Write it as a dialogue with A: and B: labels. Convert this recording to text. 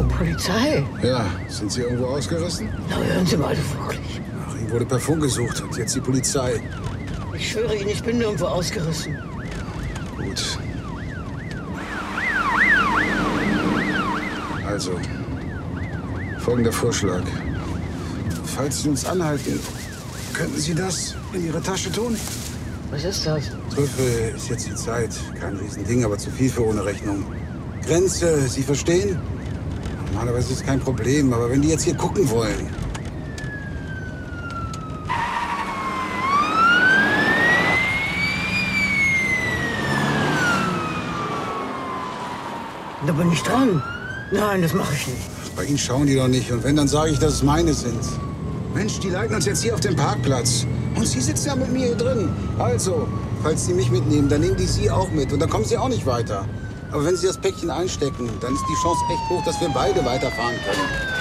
A: Oh, Polizei?
B: Ja, sind Sie irgendwo ausgerissen?
A: Na, hören Sie mal, wirklich.
B: Ach, Ihnen wurde per Funk gesucht und jetzt die Polizei.
A: Ich schwöre Ihnen, ich bin nirgendwo ausgerissen.
B: Gut. Also, folgender Vorschlag. Falls Sie uns anhalten, könnten Sie das in Ihre Tasche tun?
A: Was ist das?
B: Trüffe ist jetzt die Zeit. Kein Riesending, aber zu viel für ohne Rechnung. Grenze, Sie verstehen? Normalerweise ist es kein Problem, aber wenn die jetzt hier gucken wollen.
A: Da bin ich dran. Nein, das mache ich nicht.
B: Bei Ihnen schauen die doch nicht. Und wenn, dann sage ich, dass es meine sind. Mensch, die leiten uns jetzt hier auf den Parkplatz. Und Sie sitzen ja mit mir hier drin. Also, falls Sie mich mitnehmen, dann nehmen die Sie auch mit. Und dann kommen Sie auch nicht weiter. Aber wenn Sie das Päckchen einstecken, dann ist die Chance echt hoch, dass wir beide weiterfahren können.